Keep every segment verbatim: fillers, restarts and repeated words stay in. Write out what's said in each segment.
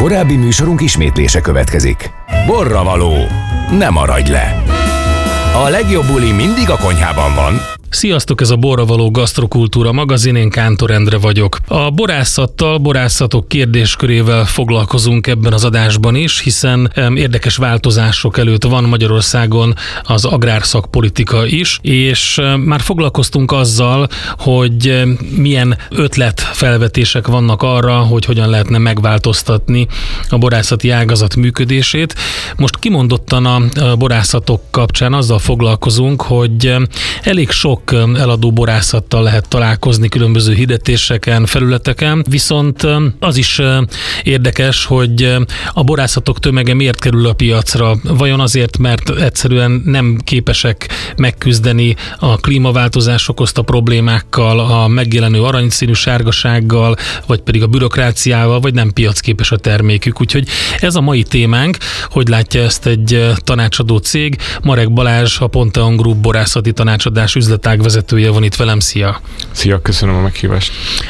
Korábbi műsorunk ismétlése következik. Borravaló, ne maradj le! A legjobb buli mindig a konyhában van. Sziasztok, ez a Borravaló Gasztrokultúra magazin, én Kántor Endre vagyok. A borászattal, borászatok kérdéskörével foglalkozunk ebben az adásban is, hiszen érdekes változások előtt van Magyarországon az agrárszakpolitika is, és már foglalkoztunk azzal, hogy milyen ötletfelvetések vannak arra, hogy hogyan lehetne megváltoztatni a borászati ágazat működését. Most kimondottan a borászatok kapcsán azzal foglalkozunk, hogy elég sok eladó borászattal lehet találkozni különböző hirdetéseken, felületeken, viszont az is érdekes, hogy a borászatok tömege miért kerül a piacra. Vajon azért, mert egyszerűen nem képesek megküzdeni a klímaváltozás okozta problémákkal, a megjelenő aranyszínű sárgasággal, vagy pedig a bürokráciával, vagy nem piacképes a termékük. Úgyhogy ez a mai témánk, hogy látja ezt egy tanácsadó cég. Marek Balázs, a Ponteon Group borászati tanácsadás üzletág vezetője van itt velem. Szia! Szia, köszönöm a meghívást.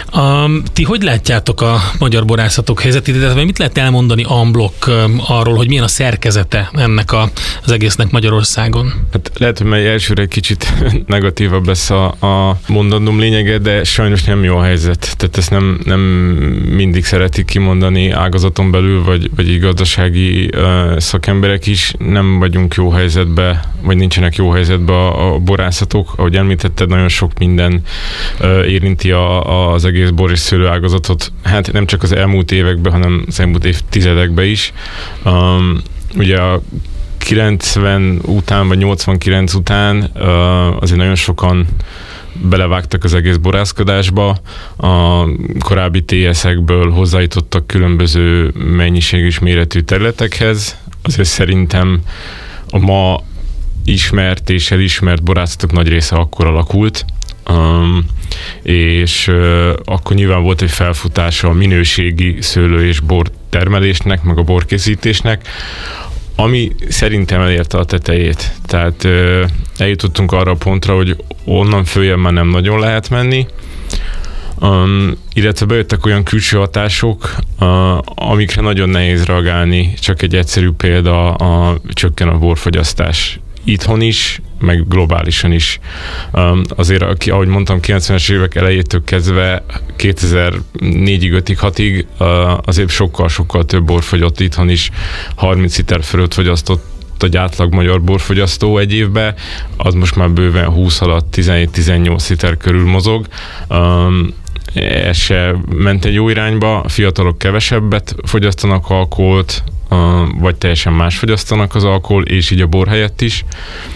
Um, ti hogy látjátok a magyar borászatok helyzetét, illetve mit lehet elmondani en bloc arról, hogy milyen a szerkezete ennek a, az egésznek Magyarországon? Hát lehet, hogy majd elsőre egy kicsit negatívabb lesz a, a mondanom lényege, de sajnos nem jó a helyzet. Tehát ezt nem, nem mindig szeretik kimondani ágazaton belül, vagy, vagy gazdasági uh, szakemberek is. Nem vagyunk jó helyzetben, vagy nincsenek jó helyzetben a, a borászatok. Ahogy említetted, nagyon sok minden uh, érinti a, az egész bor és szőlő ágazatot. Hát nem csak az elmúlt években, hanem az elmúlt évtizedekben is. Um, ugye a kilencven után, vagy nyolcvankilenc után uh, azért nagyon sokan belevágtak az egész borászkodásba. A korábbi té es-ekből hozzájutottak különböző mennyiség és méretű területekhez. Azért szerintem a ma ismert és elismert borászatok nagy része akkor alakult, um, és uh, akkor nyilván volt egy felfutása a minőségi szőlő és bor termelésnek, meg a borkészítésnek, ami szerintem elérte a tetejét. Tehát uh, eljutottunk arra a pontra, hogy onnan följebb már nem nagyon lehet menni, um, illetve bejöttek olyan külső hatások, uh, amikre nagyon nehéz reagálni. Csak egy egyszerű példa, a, csökken a borfogyasztás. Itthon is, meg globálisan is. Um, azért, ahogy mondtam, kilencvenes évek elejétől kezdve kétezer-négyig, ötig, hatig uh, azért sokkal-sokkal több bor fogyott itthon is. harminc liter fölött fogyasztott egy átlag magyar borfogyasztó egy évben, az most már bőven húsz alatt tizenhét-tizennyolc liter körül mozog. Um, ez se ment egy jó irányba, a fiatalok kevesebbet fogyasztanak alkoholt, vagy teljesen más fogyasztanak az alkohol, és így a bor helyett is.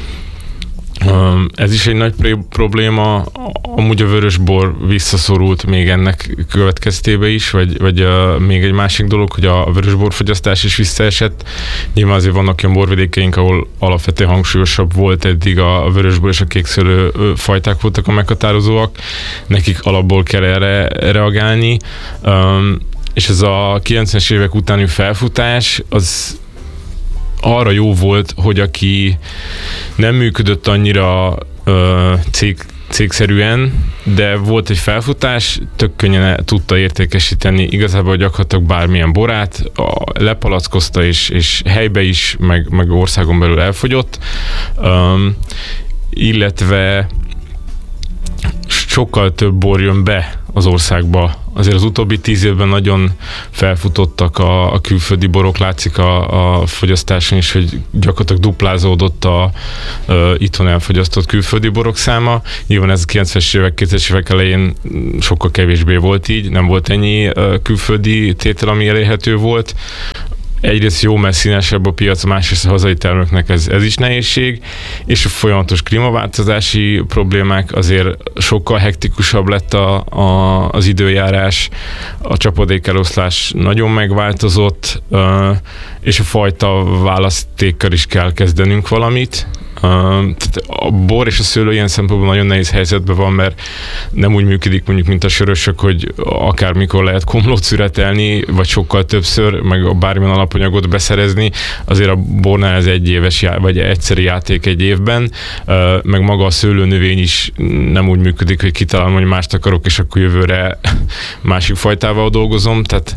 Ez is egy nagy probléma, amúgy a vörösbor visszaszorult még ennek következtében is, vagy, vagy uh, még egy másik dolog, hogy a vörösborfogyasztás is visszaesett. Nyilván azért vannak olyan borvidékeink, ahol alapvetően hangsúlyosabb volt eddig a vörösbor és a kékszőlő fajták voltak a meghatározóak. Nekik alapból kell erre reagálni. Um, és ez a kilencvenes évek utáni felfutás, az arra jó volt, hogy aki nem működött annyira ö, cég, cégszerűen, de volt egy felfutás, tök könnyen tudta értékesíteni igazából gyakorlatilag bármilyen borát, a, lepalackozta és, és helybe is, meg, meg országon belül elfogyott, um, illetve sokkal több bor jön be az országba. Azért az utóbbi tíz évben nagyon felfutottak a, a külföldi borok, látszik a, a fogyasztáson is, hogy gyakorlatilag duplázódott a, a itthon elfogyasztott külföldi borok száma. Nyilván ez a kilencvenes évek, kétezres évek elején sokkal kevésbé volt így, nem volt ennyi külföldi tétel, ami elérhető volt. Egyrészt jó, mert színesebb a piac, másrészt a hazai termelőknek ez, ez is nehézség, és a folyamatos klímaváltozási problémák, azért sokkal hektikusabb lett a, a, az időjárás, a csapadékeloszlás nagyon megváltozott, és a fajta választékkal is kell kezdenünk valamit, A bor és a szőlő ilyen szempontból nagyon nehéz helyzetben van, mert nem úgy működik mondjuk, mint a sörösök, hogy akármikor lehet komlót szüretelni, vagy sokkal többször, meg bármilyen alapanyagot beszerezni. Azért a bornál ez egy éves, vagy egyszeri játék egy évben, meg maga a szőlőnövény is nem úgy működik, hogy kitalálom, hogy mást akarok, és akkor jövőre másik fajtával dolgozom, tehát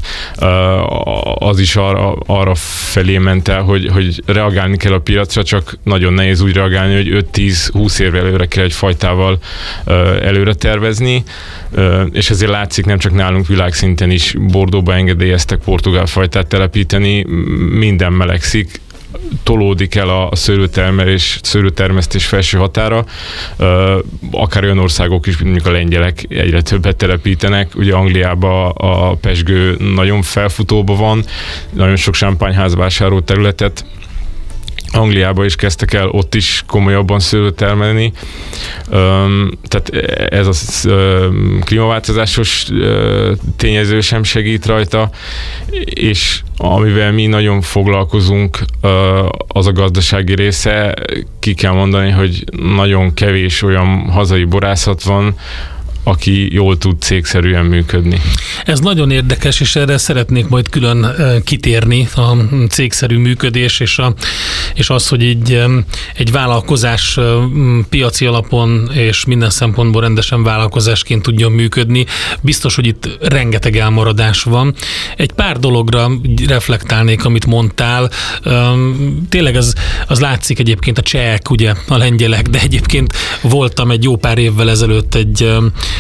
az is arra, arra felé ment el, hogy, hogy reagálni kell a piacra, csak nagyon nehéz úgy reagálni, hogy öt-tíz-húsz évvel előre kell egy fajtával előre tervezni, és ezért látszik nem csak nálunk világszinten is, Bordeauxba engedélyeztek portugál fajtát telepíteni, minden melegszik, tolódik el a szőlőtermelés, szőlőtermesztés felső határa, akár olyan országok is, mint mondjuk a lengyelek egyre többet telepítenek. Ugye Angliában a pezsgő nagyon felfutóban van, nagyon sok sámpányház vásárol területet, Angliába is kezdtek el ott is komolyabban szőlőt termelni. Um, tehát ez a um, klímaváltozásos uh, tényező sem segít rajta, és amivel mi nagyon foglalkozunk, uh, az a gazdasági része. Ki kell mondani, hogy nagyon kevés olyan hazai borászat van, aki jól tud cégszerűen működni. Ez nagyon érdekes, és erre szeretnék majd külön kitérni, a cégszerű működés, és, a, és az, hogy egy, egy vállalkozás piaci alapon és minden szempontból rendesen vállalkozásként tudjon működni. Biztos, hogy itt rengeteg elmaradás van. Egy pár dologra reflektálnék, amit mondtál. Tényleg az, az látszik egyébként a csehek, ugye, a lengyelek, de egyébként voltam egy jó pár évvel ezelőtt egy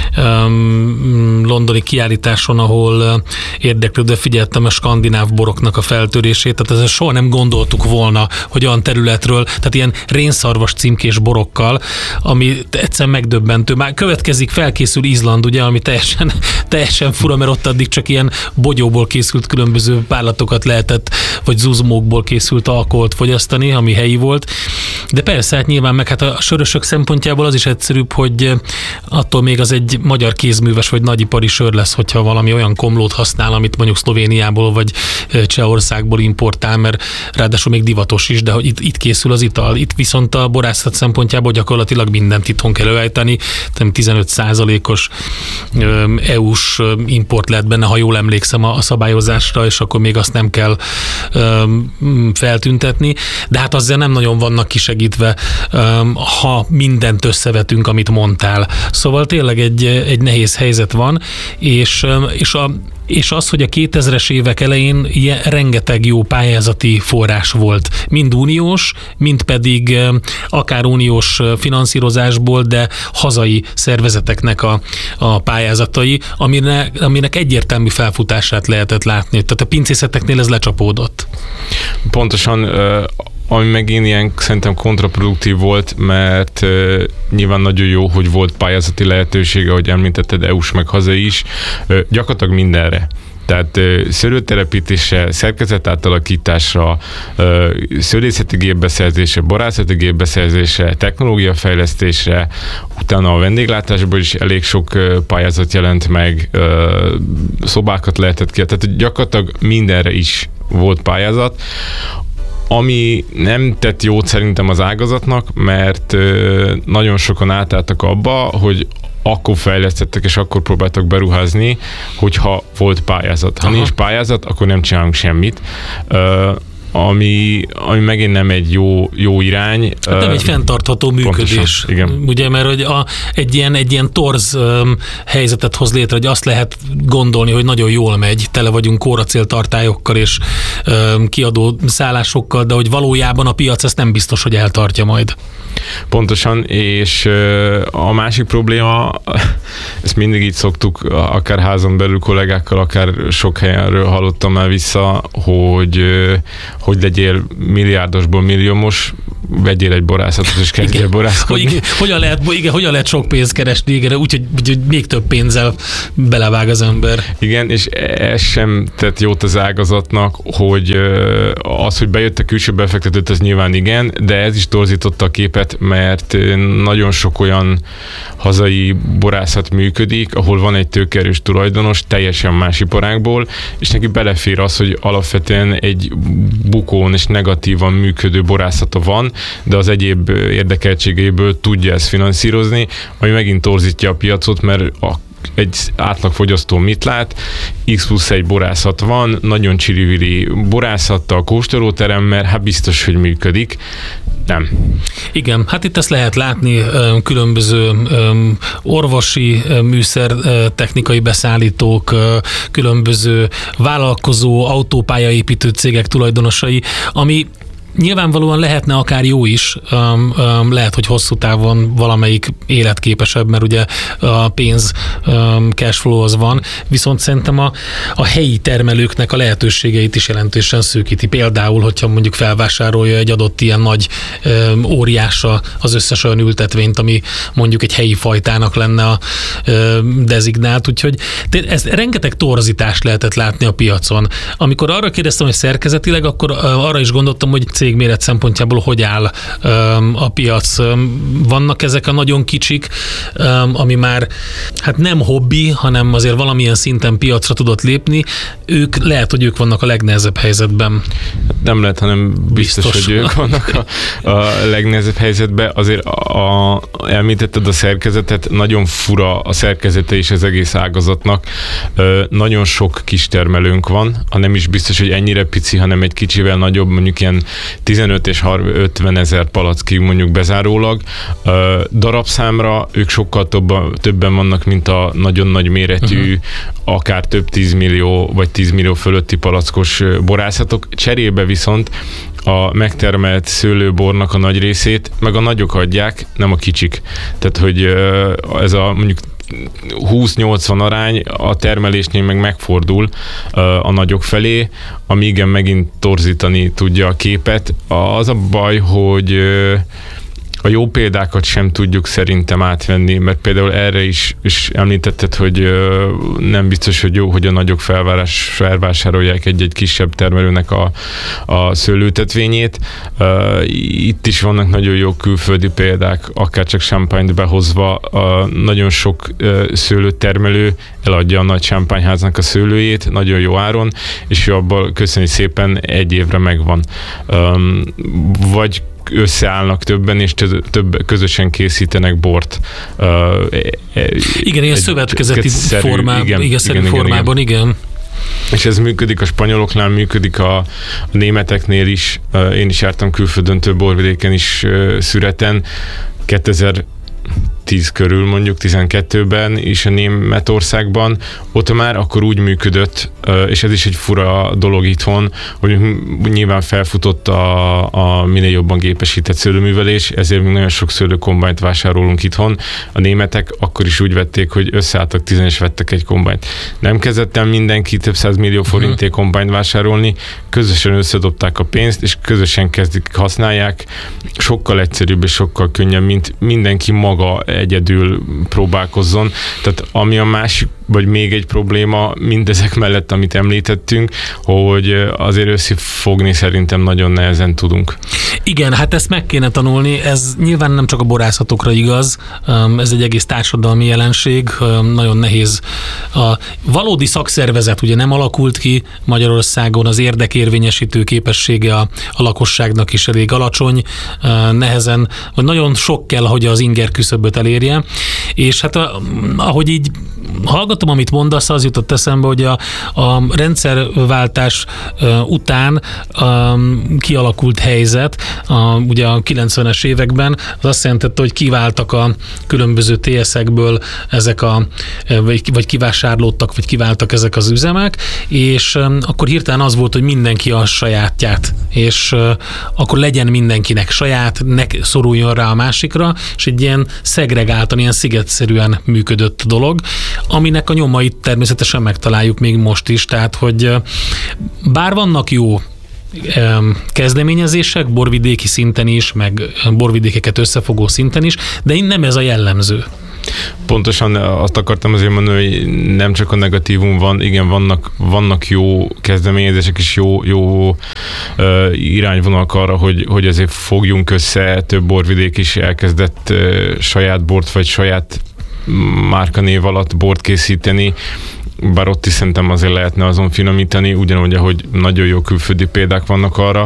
Um, londoni kiállításon, ahol uh, érdeklődve figyeltem a skandináv boroknak a feltörését, tehát ezzel soha nem gondoltuk volna, hogy olyan területről, tehát ilyen rénszarvas címkés borokkal, ami egyszerűen megdöbbentő. Már következik, felkészül Izland, ugye, ami teljesen, teljesen fura, mert ott addig csak ilyen bogyóból készült különböző párlatokat lehetett, vagy zuzmókból készült alkoholt fogyasztani, ami helyi volt. De persze, hát nyilván meg hát a sörösök szempontjából az is egyszerűbb, hogy attól még az egy magyar kézműves vagy nagyipari sör lesz, hogyha valami olyan komlót használ, amit mondjuk Szlovéniából vagy Csehországból importál, mert ráadásul még divatos is, de hogy itt, itt készül az ital. Itt viszont a borászat szempontjából gyakorlatilag mindent itthon kell előállítani, tizenöt százalékos é u-s import lehet benne, ha jól emlékszem a szabályozásra, és akkor még azt nem kell feltüntetni, de hát azzal nem nagyon vannak kisegítve, ha mindent összevetünk, amit mondtál. Szóval tényleg egy, egy nehéz helyzet van, és, és, a, és az, hogy a kétezres évek elején ilyen, rengeteg jó pályázati forrás volt. Mind uniós, mind pedig akár uniós finanszírozásból, de hazai szervezeteknek a, a pályázatai, aminek, aminek egyértelmű felfutását lehetett látni. Tehát a pincészeteknél ez lecsapódott. Pontosan, ami megint ilyen szerintem kontraproduktív volt, mert uh, nyilván nagyon jó, hogy volt pályázati lehetősége, ahogy említetted, é u-s meg hazai is, uh, gyakorlatilag mindenre. Tehát uh, szőlőtelepítésre, szerkezet átalakításra, uh, szőlészeti gépbeszerzésre, borászati gépbeszerzésre, technológiafejlesztésre, utána a vendéglátásból is elég sok uh, pályázat jelent meg, uh, szobákat lehetett ki, tehát gyakorlatilag mindenre is volt pályázat. Ami nem tett jót szerintem az ágazatnak, mert ö, nagyon sokan átálltak abba, hogy akkor fejlesztettek és akkor próbáltak beruházni, hogyha volt pályázat. Ha Aha. nincs pályázat, akkor nem csinálunk semmit. Ö, ami, ami megint nem egy jó, jó irány. Hát nem egy fenntartható működés. Pontosan, igen. Ugye, mert hogy a, egy, ilyen, egy ilyen torz um, helyzetet hoz létre, hogy azt lehet gondolni, hogy nagyon jól megy, tele vagyunk kóracéltartályokkal és um, kiadó szállásokkal, de hogy valójában a piac ezt nem biztos, hogy eltartja majd. Pontosan, és uh, a másik probléma, ezt mindig így szoktuk, akár házon belül kollégákkal, akár sok helyenről hallottam el vissza, hogy uh, hogy legyél milliárdosból milliómos, vegyél egy borászatot, és kezdjél borászkodni. Hogy, hogyan, lehet, igen, hogyan lehet sok pénzt keresni, igen, úgyhogy úgy, még több pénzzel belevág az ember. Igen, és ez sem tett jót az ágazatnak, hogy az, hogy bejött a külső befektetőt, az nyilván igen, de ez is torzította a képet, mert nagyon sok olyan hazai borászat működik, ahol van egy tőkeerős tulajdonos, teljesen más iparágból, és neki belefér az, hogy alapvetően egy bukón és negatívan működő borászata van, van, de az egyéb érdekeltségeiből tudja ezt finanszírozni, ami megint torzítja a piacot, mert a egy átlagfogyasztó mit lát? X plusz egy borászat van, nagyon csiriviri borászattal, kóstolóterem, mert hát biztos, hogy működik. Nem. Igen, hát itt ezt lehet látni, különböző orvosi műszer technikai beszállítók, különböző vállalkozó, autópályaépítő cégek tulajdonosai, ami nyilvánvalóan lehetne akár jó is, um, um, lehet, hogy hosszú távon valamelyik életképesebb, mert ugye a pénz um, cashflow az van, viszont szerintem a, a helyi termelőknek a lehetőségeit is jelentősen szűkíti. Például, hogyha mondjuk felvásárolja egy adott ilyen nagy um, óriása az összes olyan ültetvényt, ami mondjuk egy helyi fajtának lenne a um, dezignált, úgyhogy ez rengeteg torzítást lehetett látni a piacon. Amikor arra kérdeztem, hogy szerkezetileg, akkor uh, arra is gondoltam, hogy cégméret szempontjából hogy áll um, a piac. Um, vannak ezek a nagyon kicsik, um, ami már hát nem hobbi, hanem azért valamilyen szinten piacra tudott lépni. Ők lehet, hogy ők vannak a legnehezebb helyzetben. Nem lehet, hanem biztos, biztos. hogy ők vannak a, a legnehezebb helyzetben. Azért a, a, említetted a szerkezetet, nagyon fura a szerkezete is az egész ágazatnak. Ö, nagyon sok kistermelőnk van, ha nem is biztos, hogy ennyire pici, hanem egy kicsivel nagyobb, mondjuk ilyen tizenöt és ötven ezer palackig mondjuk bezárólag. Darabszámra ők sokkal többen, többen vannak, mint a nagyon nagy méretű, uh-huh. akár több tízmillió vagy tízmillió fölötti palackos borászatok. Cserébe viszont a megtermelt szőlőbornak a nagy részét meg a nagyok adják, nem a kicsik. Tehát, hogy ez a mondjuk húsz-nyolcvan arány a termelésnél meg megfordul uh, a nagyok felé, ami igen megint torzítani tudja a képet. Az a baj, hogy uh, a jó példákat sem tudjuk szerintem átvenni, mert például erre is, is említetted, hogy uh, nem biztos, hogy jó, hogy a nagyok felvárás, felvásárolják egy-egy kisebb termelőnek a, a szőlőtetvényét. Uh, itt is vannak nagyon jó külföldi példák, akár csak champagne-t behozva. Uh, nagyon sok uh, szőlőtermelő eladja a nagy champagneháznak a szőlőjét, nagyon jó áron, és ő abban köszönjük szépen egy évre megvan. Um, vagy összeállnak többen, és több közösen készítenek bort. Uh, igen, ilyen szövetkezeti formában, igen, igen, igen, formában, igen. igen. És ez működik a spanyoloknál, működik a, a németeknél is. Uh, én is jártam külföldön, több borvidéken is uh, szüreten. kétezer-tíz körül, mondjuk tizenkettőben is a Németországban, ott már akkor úgy működött, és ez is egy fura dolog itthon, hogy nyilván felfutott a, a minél jobban gépesített szőlőművelés, ezért még nagyon sok szőlőkombányt vásárolunk itthon. A németek akkor is úgy vették, hogy összeálltak tizen és vettek egy kombányt. Nem kezdett el mindenki több száz millió forintért kombányt vásárolni, közösen összedobták a pénzt, és közösen kezdik használják. Sokkal egyszerűbb és sokkal könnyebb, mint mindenki maga egyedül próbálkozzon. Tehát ami a másik, vagy még egy probléma mindezek mellett, amit említettünk, hogy azért összefogni szerintem nagyon nehezen tudunk. Igen, hát ezt meg kéne tanulni, ez nyilván nem csak a borászatokra igaz, ez egy egész társadalmi jelenség, nagyon nehéz. A valódi szakszervezet ugye nem alakult ki Magyarországon, az érdekérvényesítő képessége a, a lakosságnak is elég alacsony, nehezen, vagy nagyon sok kell, hogy az inger küszöböt elérje, és hát ahogy így hallgatom, amit mondasz, az jutott eszembe, hogy a, a rendszerváltás uh, után um, kialakult helyzet, a, ugye a kilencvenes években, az azt jelentette, hogy kiváltak a különböző té es-ekből ezek a, vagy, vagy kivásárlódtak, vagy kiváltak ezek az üzemek, és um, akkor hirtelen az volt, hogy mindenki a sajátját, és uh, akkor legyen mindenkinek saját, ne szoruljon rá a másikra, és egy ilyen szegregáltan, ilyen szigetszerűen működött dolog, aminek a nyomait természetesen megtaláljuk még most is, tehát hogy bár vannak jó kezdeményezések, borvidéki szinten is, meg borvidékeket összefogó szinten is, de nem ez a jellemző. Pontosan azt akartam azért mondani, hogy nem csak a negatívum van, igen, vannak, vannak jó kezdeményezések és jó, jó uh, irányvonalak arra, hogy, hogy azért fogjunk össze, több borvidék is elkezdett uh, saját bort vagy saját márkanév alatt bort készíteni. bár ott is szerintem azért lehetne azon finomítani, ugyanúgy, ahogy nagyon jó külföldi példák vannak arra,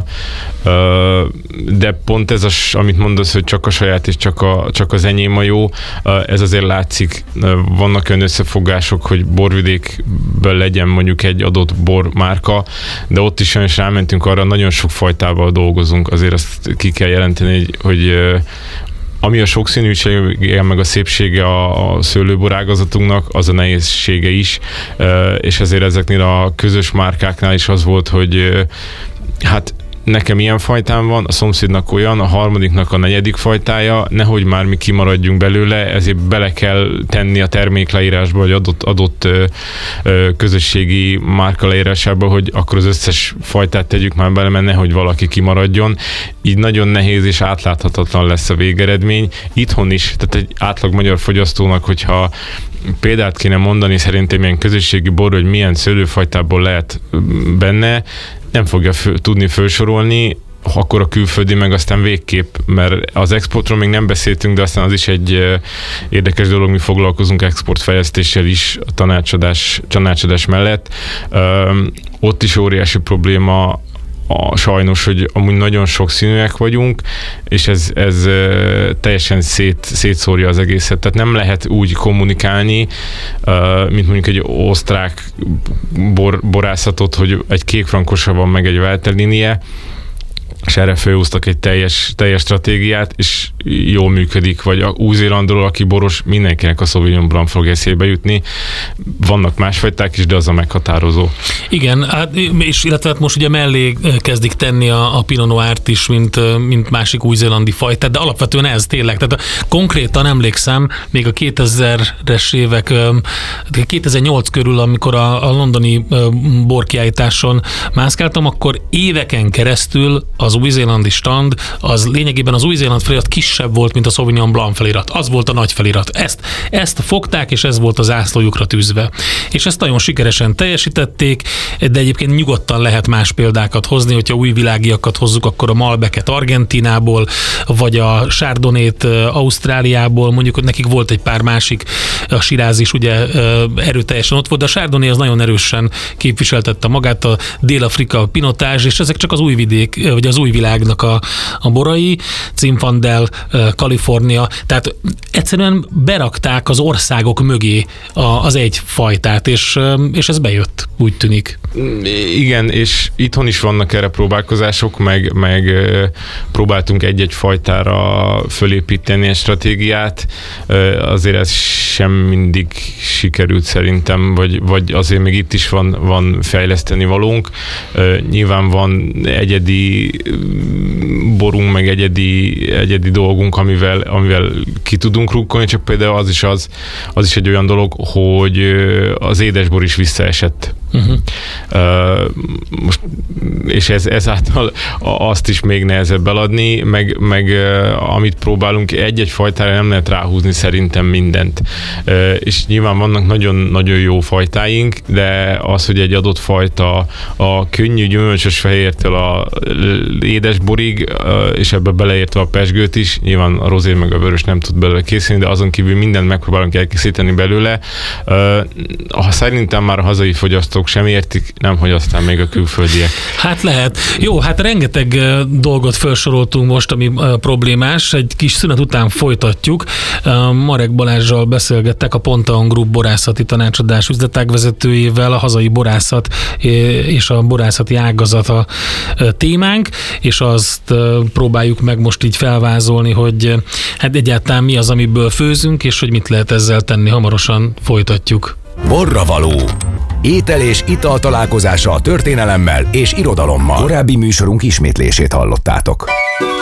de pont ez, a, amit mondasz, hogy csak a saját és csak, a, csak az enyém a jó, ez azért látszik. Vannak olyan összefogások, hogy borvidékből legyen mondjuk egy adott bormárka, de ott is sajnos rámentünk arra, nagyon sok fajtával dolgozunk, azért azt ki kell jelenteni, hogy ami a sokszínűsége, meg a szépsége a, a szőlőborágazatunknak, az a nehézsége is, és ezért ezeknél a közös márkáknál is az volt, hogy hát nekem ilyen fajtám van, a szomszédnak olyan, a harmadiknak a negyedik fajtája, nehogy már mi kimaradjunk belőle, ezért bele kell tenni a termékleírásba, vagy adott, adott ö, ö, közösségi márka leírásába, hogy akkor az összes fajtát tegyük már bele, mert nehogy valaki kimaradjon. Így nagyon nehéz és átláthatatlan lesz a végeredmény. Itthon is, tehát egy átlag magyar fogyasztónak, hogyha példát kéne mondani szerintem ilyen közösségi bor, hogy milyen szőlőfajtából lehet benne, nem fogja fő, tudni felsorolni, akkor a külföldi meg aztán végképp, mert az exportról még nem beszéltünk, de aztán az is egy érdekes dolog, mi foglalkozunk exportfejlesztéssel is a tanácsadás, tanácsadás mellett. Öm, ott is óriási probléma a, sajnos, hogy amúgy nagyon sokszínűek vagyunk, és ez, ez teljesen szét, szétszórja az egészet. Tehát nem lehet úgy kommunikálni, mint mondjuk egy osztrák bor, borászatot, hogy egy kékfrankosa van, meg egy Veltliner, és erre felhúztak egy teljes, teljes stratégiát, és jól működik, vagy a Új-Zélandról, aki boros, mindenkinek a Sauvignon Blanc fog eszébe jutni. Vannak másfajták is, de az a meghatározó. Igen, hát, és illetve hát most ugye mellé kezdik tenni a, a Pinot Noirt is, mint, mint másik új-zélandi fajtát, de alapvetően ez tényleg. Tehát konkrétan emlékszem, még a kétezres évek, kétezer-nyolc körül, amikor a, a londoni borkiállításon mászkáltam, akkor éveken keresztül az új-zélandi stand, az lényegében az új-zéland felirat kisebb volt, mint a Sauvignon Blanc felirat. Az volt a nagy felirat. Ezt, ezt fogták, és ez volt az zászlójukra tűzve. És ezt nagyon sikeresen teljesítették, de egyébként nyugodtan lehet más példákat hozni, hogyha újvilágiakat hozzuk, akkor a Malbecet Argentinából, vagy a Chardonnay-t Ausztráliából, mondjuk, hogy nekik volt egy pár másik, a Shiraz is ugye erőteljesen ott volt, de a Chardonnay az nagyon erősen képviseltette magát, a Dél-Afrika, a Pinotage, és ezek csak az újvidék, vagy az új világnak a, a borai, Zinfandel, Kalifornia, tehát egyszerűen berakták az országok mögé a, az egy fajtát, és, és ez bejött, úgy tűnik. Igen, és itthon is vannak erre próbálkozások, meg, meg próbáltunk egy-egy fajtára fölépíteni a stratégiát, azért ez sem mindig sikerült szerintem, vagy, vagy azért még itt is van, van fejleszteni valónk. Nyilván van egyedi borunk, meg egyedi, egyedi dolgunk, amivel, amivel ki tudunk rukkolni, csak például az is, az, az is egy olyan dolog, hogy az édesbor is visszaesett. Uh-huh. Uh, most, és ez, ezáltal azt is még nehezebb eladni, meg, meg uh, amit próbálunk, egy-egy fajtára nem lehet ráhúzni szerintem mindent. Uh, és nyilván vannak nagyon-nagyon jó fajtáink, de az, hogy egy adott fajta a könnyű gyümölcsös fehértől a édesborig, uh, és ebbe beleértve a pezsgőt is, nyilván a rozé meg a vörös nem tud belőle készíteni, de azon kívül mindent megpróbálunk elkészíteni belőle. Uh, szerintem már a hazai fogyasztók sem értik, nem, hogy aztán még a külföldiek. Hát lehet. Jó, hát rengeteg dolgot felsoroltunk most, ami problémás. Egy kis szünet után folytatjuk. Marek Balázssal beszélgettek, a Pontaon Group borászati tanácsadás üzletágvezetőjével, a hazai borászat és a borászati ágazat a témánk, és azt próbáljuk meg most így felvázolni, hogy hát egyáltalán mi az, amiből főzünk, és hogy mit lehet ezzel tenni. Hamarosan folytatjuk. Borravaló. Étel és ital találkozása a történelemmel és irodalommal. Korábbi műsorunk ismétlését hallottátok.